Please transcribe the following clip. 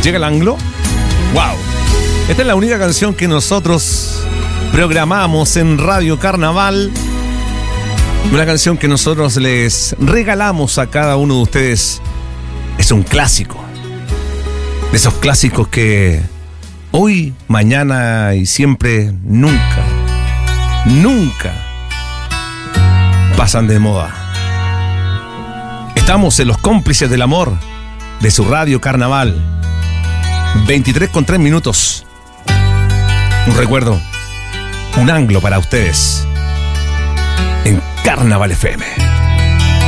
llega el anglo. ¡Wow! Esta es la única canción que nosotros programamos en Radio Carnaval. Una canción que nosotros les regalamos a cada uno de ustedes. Es un clásico. De esos clásicos que hoy, mañana y siempre, nunca pasan de moda. Estamos en Los Cómplices del Amor de su Radio Carnaval. 23:03. Un recuerdo, un anglo para ustedes en Carnaval FM.